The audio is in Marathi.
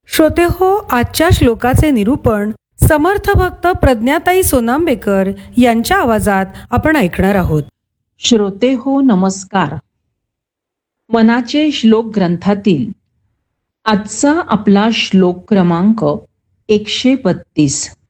श्रोते हो, आजच्या श्लोकाचे निरूपण समर्थ भक्त प्रज्ञाताई सोनांबेकर यांच्या आवाजात आपण ऐकणार आहोत. श्रोते हो नमस्कार. मनाचे श्लोक ग्रंथातील आजचा आपला श्लोक क्रमांक 132.